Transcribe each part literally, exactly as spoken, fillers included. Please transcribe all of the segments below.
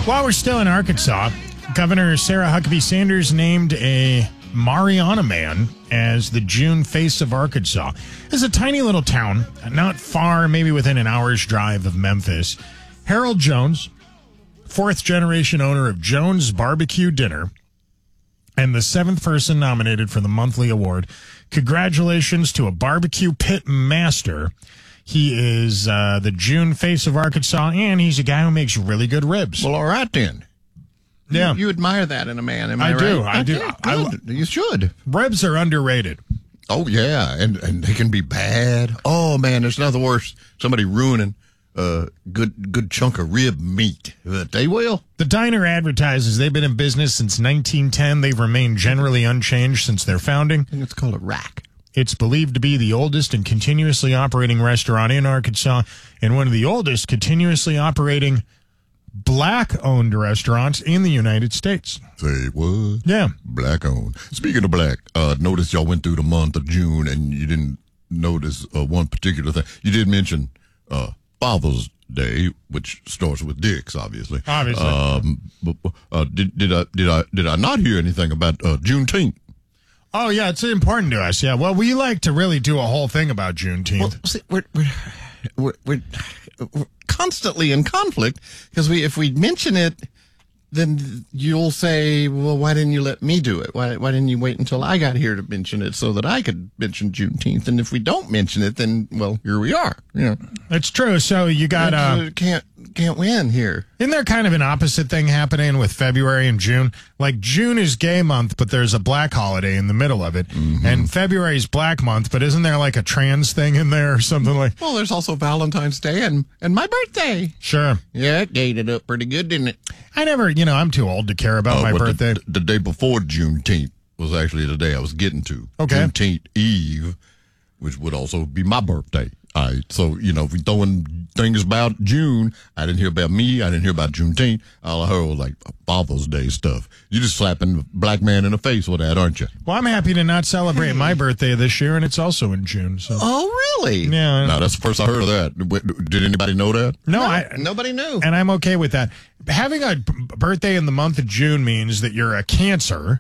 While we're still in Arkansas, Governor Sarah Huckabee Sanders named a Mariana Man as the June face of Arkansas. It's a tiny little town, not far, maybe within an hour's drive of Memphis. Harold Jones, fourth generation owner of Jones Barbecue Dinner, and the seventh person nominated for the monthly award. Congratulations to a barbecue pit master. He is uh, the June face of Arkansas, and he's a guy who makes really good ribs. Well, all right then. Yeah. You, you admire that in a man, am I, I right? do, I do. Okay, I- good. You should. Ribs are underrated. Oh, yeah, and, and they can be bad. Oh, man, there's nothing worse. Somebody ruining a good, good chunk of rib meat. But they will. The diner advertises they've been in business since nineteen ten. They've remained generally unchanged since their founding. I think it's called a rack. It's believed to be the oldest and continuously operating restaurant in Arkansas and one of the oldest continuously operating black-owned restaurants in the United States. Say what? Yeah. Black owned. Speaking of black, uh, notice y'all went through the month of June and you didn't notice uh, one particular thing. You did mention uh, Father's Day, which starts with dicks, obviously. Obviously. Um, but, uh, did did I did I did I not hear anything about uh, Juneteenth? Oh, yeah, it's important to us. Yeah, well, we like to really do a whole thing about Juneteenth. Well, see, we're, we're, we're, we're, we're constantly in conflict because we, if we mention it, then you'll say, well, why didn't you let me do it? Why, why didn't you wait until I got here to mention it so that I could mention Juneteenth? And if we don't mention it, then, well, here we are. You know, It's true. So you got, uh, uh, can't, can't win here. isn't there kind of an opposite thing happening with February and June? Like June is gay month, but there's a black holiday in the middle of it. Mm-hmm. And February is black month, but isn't there like a trans thing in there or something like? Well, there's also Valentine's Day and, and my birthday. Sure. Yeah, it dated up pretty good, didn't it? I never, you know, I'm too old to care about Uh, my but birthday. The, the day before Juneteenth was actually the day I was getting to. Okay. Juneteenth Eve, which would also be my birthday. All right. So, you know, if we throwing things about June, I didn't hear about me. I didn't hear about Juneteenth. All I heard was like Father's Day stuff. You're just slapping a black man in the face with that, aren't you? Well, I'm happy to not celebrate my birthday this year, and it's also in June. So Oh, really? yeah, No, that's the first I heard of that. Did anybody know that? no, I Nobody knew. and I'm okay with that. Having a b- birthday in the month of June means that you're a Cancer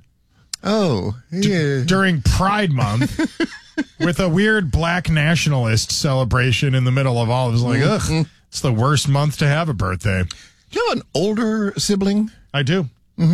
Oh, yeah. during Pride Month with a weird black nationalist celebration in the middle of all. It was like, ugh, it's the worst month to have a birthday. Do you have an older sibling? I do.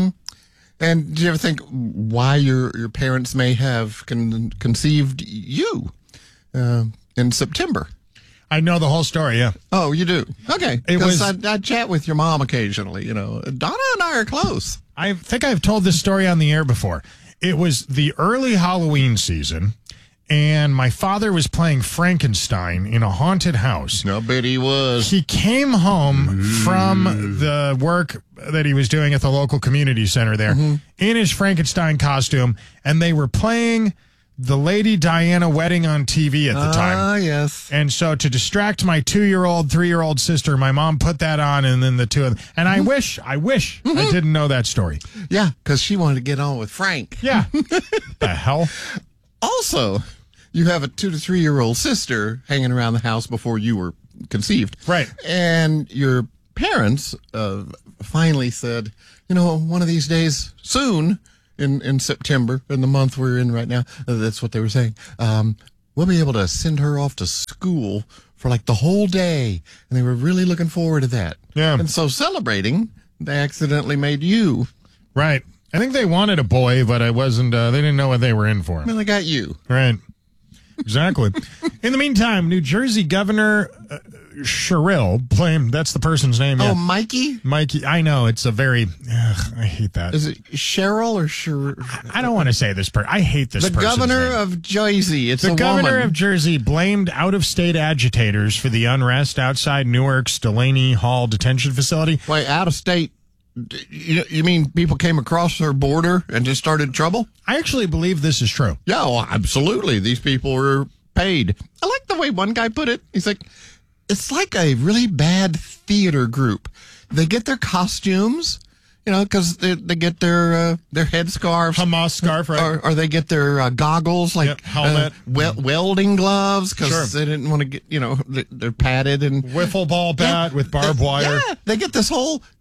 And do you ever think why your your parents may have con- conceived you uh, in September? I know the whole story. Yeah. Oh, you do? Okay. It was- Because I, I chat with your mom occasionally. You know, Donna and I are close. I think I've told this story on the air before. It was the early Halloween season, and my father was playing Frankenstein in a haunted house. I bet he was. He came home from the work that he was doing at the local community center there in his Frankenstein costume, and they were playing the Lady Diana wedding on T V at the time. Ah, yes. And so to distract my two-year-old, three-year-old sister, my mom put that on, and then the two of them. And I wish, I wish I didn't know that story. Yeah, because she wanted to get on with Frank. Yeah. The hell? Also, you have a two to three year old sister hanging around the house before you were conceived. Right. And your parents uh, finally said, you know, one of these days soon, in, in September, in the month we're in right now, uh, that's what they were saying, um, we'll be able to send her off to school for like the whole day. And they were really looking forward to that. Yeah. And so celebrating, they accidentally made you. Right. I think they wanted a boy, but I wasn't, uh, they didn't know what they were in for. Well, they got you. Right. Exactly. In the meantime, New Jersey Governor uh, Sherrill, blame, that's the person's name. Yeah. Oh, Mikey? Mikey, I know, it's a very, ugh, I hate that. Is it Cheryl or Sher? I don't want to say this per I hate this The person's governor name. of Jersey. It's The a governor woman. of Jersey blamed out-of-state agitators for the unrest outside Newark's Delaney Hall detention facility. Wait, out of state. D- You, you mean people came across their border and just started trouble? I actually believe this is true. Yeah, well, absolutely. These people were paid. I like the way one guy put it. He's like, it's like a really bad theater group. They get their costumes, you know, because they, they get their uh, their headscarves. Hamas scarf, right? Or, or they get their uh, goggles, like Yep, helmet. uh, wel- welding gloves, because Sure. they didn't want to get, you know, they- they're padded and Wiffle ball bat Yeah, with barbed they- wire. Yeah, they get this whole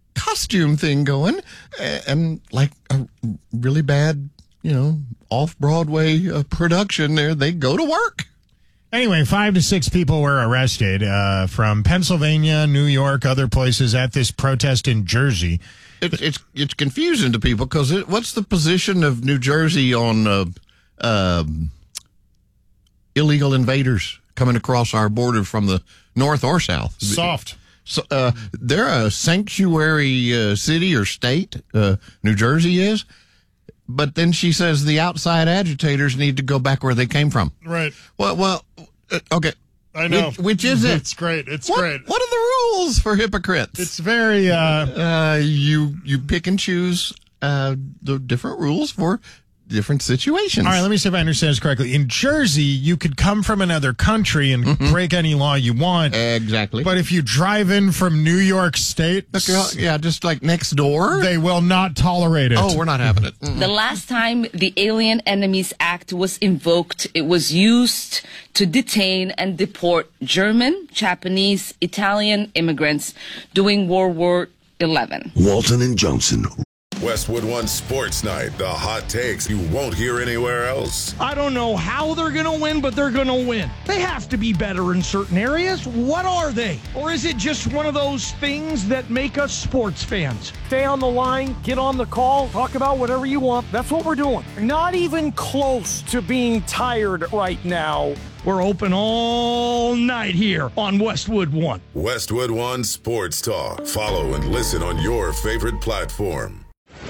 costume thing going, and like a really bad, you know, off-Broadway uh, production there, they go to work. Anyway, five to six people were arrested uh, from Pennsylvania, New York, other places at this protest in Jersey. It, it's it's confusing to people because what's the position of New Jersey on uh, uh, illegal invaders coming across our border from the north or south? Soft. So, uh, they're a sanctuary uh, city or state, uh, New Jersey is. But then she says the outside agitators need to go back where they came from. Right. Well, well, uh, okay. I know. Which, which is it? It's great. It's what, great. What are the rules for hypocrites? It's very, uh, uh, you, you pick and choose, uh, the different rules for different situations. All right, let me see if I understand this correctly. In Jersey, you could come from another country and mm-hmm. break any law you want. Exactly. But if you drive in from New York State, okay, yeah, just like next door, they will not tolerate it. Oh, we're not having it. Mm-mm. The last time the Alien Enemies Act was invoked, it was used to detain and deport German, Japanese, Italian immigrants during World War Eleven. Walton and Johnson. Westwood One Sports Night, the hot takes you won't hear anywhere else. I don't know how they're going to win, but they're going to win. They have to be better in certain areas. What are they? Or is it just one of those things that make us sports fans? Stay on the line, get on the call, talk about whatever you want. That's what we're doing. Not even close to being tired right now. We're open all night here on Westwood One. Westwood One Sports Talk. Follow and listen on your favorite platform.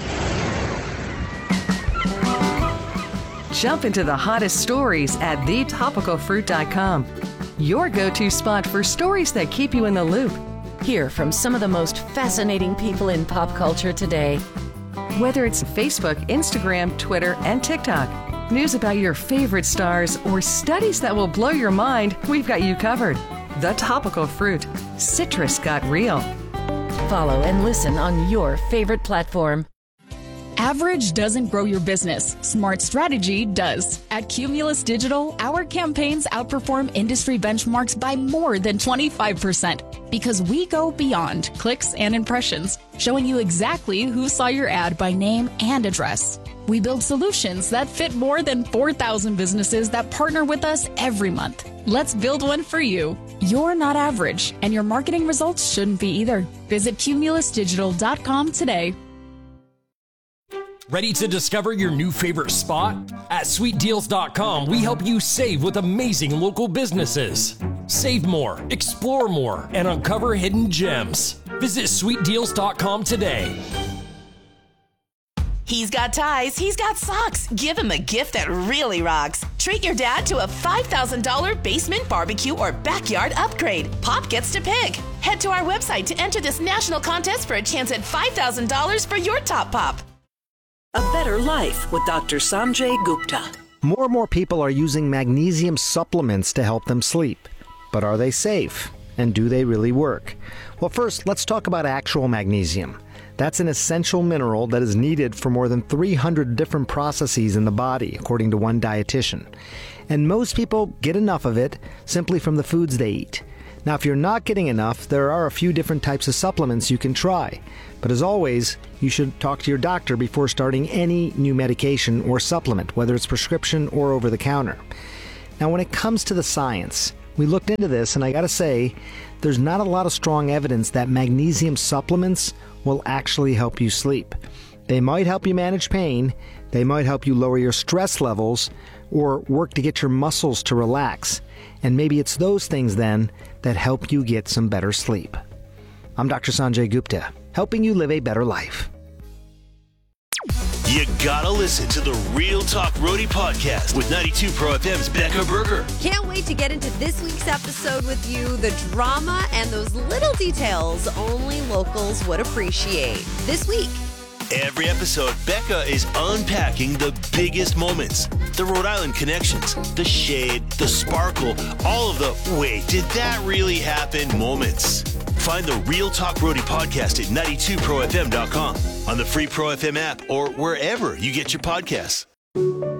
Jump into the hottest stories at the topical fruit dot com. Your go-to spot for stories that keep you in the loop. Hear from some of the most fascinating people in pop culture today. Whether it's Facebook, Instagram, Twitter, and TikTok, news about your favorite stars, or studies that will blow your mind, we've got you covered. The Topical Fruit. Citrus got real. Follow and listen on your favorite platform. Average doesn't grow your business. Smart strategy does. At Cumulus Digital, our campaigns outperform industry benchmarks by more than twenty-five percent because we go beyond clicks and impressions, showing you exactly who saw your ad by name and address. We build solutions that fit more than four thousand businesses that partner with us every month. Let's build one for you. You're not average, and your marketing results shouldn't be either. Visit cumulus digital dot com today. Ready to discover your new favorite spot? At sweet deals dot com, we help you save with amazing local businesses. Save more, explore more, and uncover hidden gems. Visit sweet deals dot com today. He's got ties, he's got socks. Give him a gift that really rocks. Treat your dad to a five thousand dollars basement barbecue or backyard upgrade. Pop gets to pick. Head to our website to enter this national contest for a chance at five thousand dollars for your top pop. A better life with Doctor Sanjay Gupta. More and more people are using magnesium supplements to help them sleep. But are they safe? And do they really work? Well, first, let's talk about actual magnesium. That's an essential mineral that is needed for more than three hundred different processes in the body, according to one dietitian. And most people get enough of it simply from the foods they eat. Now, if you're not getting enough, there are a few different types of supplements you can try. But as always, you should talk to your doctor before starting any new medication or supplement, whether it's prescription or over the counter. Now, when it comes to the science, we looked into this, and I gotta say, there's not a lot of strong evidence that magnesium supplements will actually help you sleep. They might help you manage pain, they might help you lower your stress levels, or work to get your muscles to relax. And maybe it's those things then that help you get some better sleep. I'm Doctor Sanjay Gupta, helping you live a better life. You gotta listen to the Real Talk Roadie podcast with ninety-two Pro F M's Becca Berger. Can't wait to get into this week's episode with you. The drama and those little details only locals would appreciate. This week. Every episode, Becca is unpacking the biggest moments, the Rhode Island connections, the shade, the sparkle, all of the wait, did that really happen moments. Find the Real Talk Roadie podcast at ninety-two pro f m dot com, on the free Pro F M app, or wherever you get your podcasts.